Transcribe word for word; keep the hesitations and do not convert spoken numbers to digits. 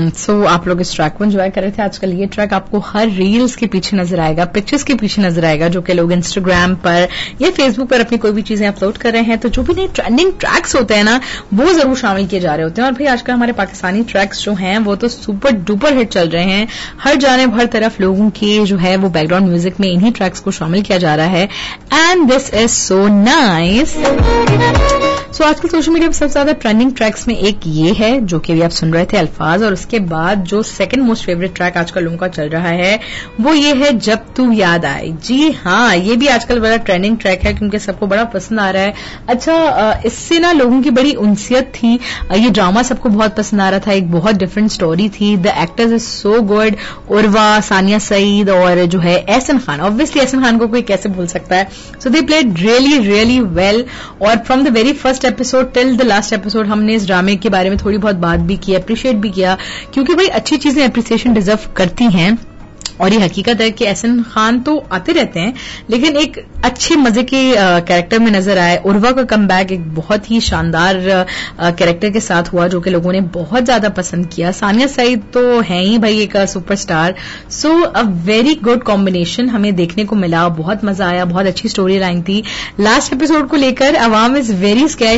सो so, आप लोग इस ट्रैक को एंजॉय कर रहे थे। आजकल ये ट्रैक आपको हर रील्स के पीछे नजर आएगा, पिक्चर्स के पीछे नजर आएगा, जो कि लोग इंस्टाग्राम पर या फेसबुक पर अपनी कोई भी चीजें अपलोड कर रहे हैं। तो जो भी नए ट्रेंडिंग ट्रैक्स होते हैं ना, वो जरूर शामिल किए जा रहे होते हैं। और भाई आजकल हमारे पाकिस्तानी ट्रैक्स जो हैं वो तो सुपर डुपर हिट चल रहे हैं। हर जानिब हर तरफ लोगों के जो है वो बैकग्राउंड म्यूजिक में इन्हीं ट्रैक्स को शामिल किया जा रहा है। And this is so nice. सो आजकल सोशल मीडिया पर सबसे ज्यादा ट्रेंडिंग ट्रैक्स में एक ये है जो कि अभी आप सुन रहे थे अल्फाज, और उसके बाद जो सेकंड मोस्ट फेवरेट ट्रैक आजकल लोगों का चल रहा है वो ये है जब तू याद आए। जी हाँ, ये भी आजकल बड़ा ट्रेंडिंग ट्रैक है क्योंकि सबको बड़ा पसंद आ रहा है। अच्छा, इससे ना लोगों की बड़ी उनसियत थी, ये ड्रामा सबको बहुत पसंद आ रहा था, एक बहुत डिफरेंट स्टोरी थी। The actors is so good, Urwa, Sania Saeed और जो है एहसन खान। ऑब्वियसली एहसन खान को कोई कैसे भूल सकता है। सो they played really really well. और from the very first episode till the last episode हमने इस ड्रामे के बारे में थोड़ी बहुत बात भी की, अप्रिशिएट भी किया, क्योंकि भाई अच्छी चीजें अप्रिसिएशन डिजर्व करती हैं। और ये हकीकत है कि एहसन खान तो आते रहते हैं लेकिन एक अच्छे मजे के कैरेक्टर में नजर आए। उर्वा का कमबैक एक बहुत ही शानदार कैरेक्टर के साथ हुआ जो कि लोगों ने बहुत ज्यादा पसंद किया। सानिया सईद तो है ही भाई एक superstar. So a very good combination हमें देखने को मिला, बहुत मजा आया, बहुत अच्छी स्टोरी लाइन थी। लास्ट एपिसोड को लेकर अवाम इज वेरी स्कैर्ड